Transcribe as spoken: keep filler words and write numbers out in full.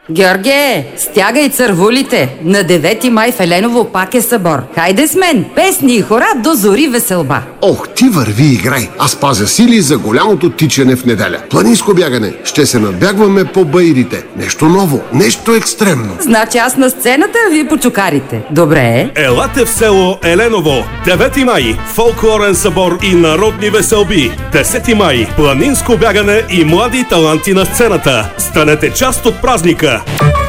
Георге, стягай цървулите. На девети май в Еленово пак е събор. Хайде с мен, песни и хора до зори веселба. Ох, ти върви и играй. Аз пазя сили за голямото тичане в неделя. Планинско бягане. Ще се надбягваме по баирите. Нещо ново, нещо екстремно. Значи аз на сцената, а вие по чукарите. Добре. Елате в село Еленово. девети май. Фолклорен събор и народни веселби. десети май. Планинско бягане и млади таланти на сцената. Станете част от празника.